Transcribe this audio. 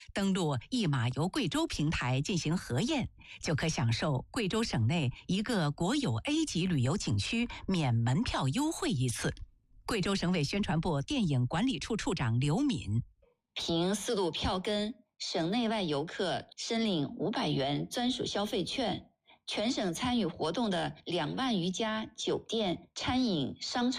登录一马游贵州平台进行核验，就可享受贵州省内一个国有 A 级旅游景区免门票优惠一次。贵州省委宣传部电影管理处处长刘敏： 凭4路票根，省内外游客申领500元专属消费券，全省参与活动的2万余家酒店、餐饮、商场